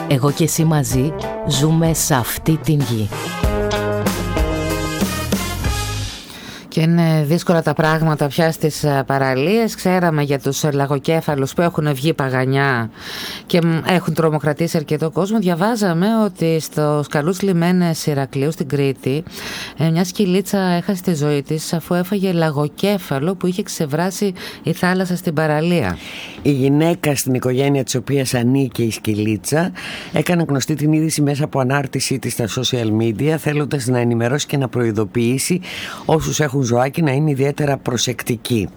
Εγώ και εσύ μαζί ζούμε σε αυτή την γη. Και είναι δύσκολα τα πράγματα πια στις παραλίες. Ξέραμε για τους λαγοκέφαλους που έχουν βγει παγανιά και έχουν τρομοκρατήσει αρκετό κόσμο. Διαβάζαμε ότι στους καλούς λιμένες Ηρακλείου στην Κρήτη μια σκυλίτσα έχασε τη ζωή της αφού έφαγε λαγοκέφαλο που είχε ξεβράσει η θάλασσα στην παραλία. Η γυναίκα στην οικογένεια της οποίας ανήκε η σκυλίτσα έκανε γνωστή την είδηση μέσα από ανάρτησή της στα social media, θέλοντας να ενημερώσει και να προειδοποιήσει όσους έχουν ζωάκι να είναι ιδιαίτερα προσεκτικοί.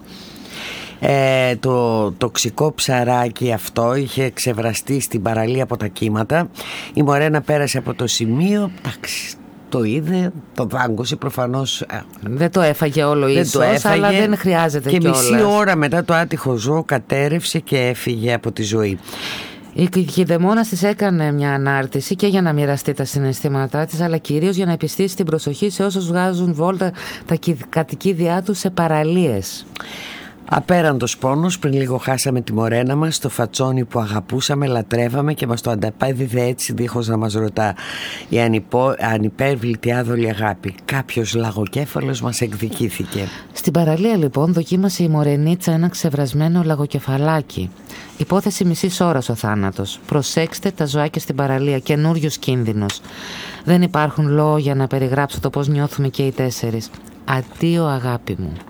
Το τοξικό ψαράκι αυτό είχε ξεβραστεί στην παραλία από τα κύματα. Η Μορένα πέρασε από το σημείο, το είδε, το δάγκωσε προφανώς. Δεν το έφαγε όλο ίσως, αλλά δεν χρειάζεται κιόλας. Και μισή ώρα μετά το άτυχο ζώο κατέρευσε και έφυγε από τη ζωή. Η κηδεμόνας της έκανε μια ανάρτηση και για να μοιραστεί τα συναισθήματά της, αλλά κυρίως για να επιστήσει την προσοχή σε όσους βγάζουν βόλτα τα κατοικίδια τους σε παραλίες. Απέραντος πόνος, πριν λίγο χάσαμε τη Μορένα μας, το φατσόνι που αγαπούσαμε, λατρεύαμε και μας το ανταπέδιδε έτσι δίχως να μας ρωτά. Η ανυπέρβλητη άδολη αγάπη. Κάποιος λαγοκέφαλος μας εκδικήθηκε. Στην παραλία λοιπόν δοκίμασε η Μορενίτσα ένα ξεβρασμένο λαγοκεφαλάκι. Υπόθεση μισής ώρας ο θάνατος. Προσέξτε τα ζωάκια στην παραλία, καινούριος κίνδυνος. Δεν υπάρχουν λόγια να περιγράψω το πώς νιώθουμε και οι τέσσερις. Αντίο αγάπη μου.